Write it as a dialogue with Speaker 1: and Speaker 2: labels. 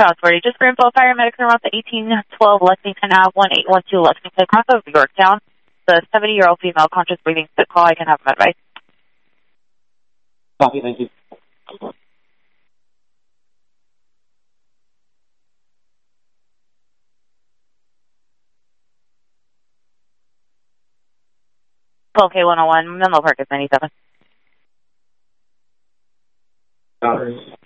Speaker 1: Authority. Just for info, paramedics are around the 1812 Lexington Ave, 1812 Lexington, north of Yorktown. The 70-year-old female, conscious breathing, sick call. I can have them advice.
Speaker 2: Copy, thank you.
Speaker 1: Okay, 101, Menlo Park is 97.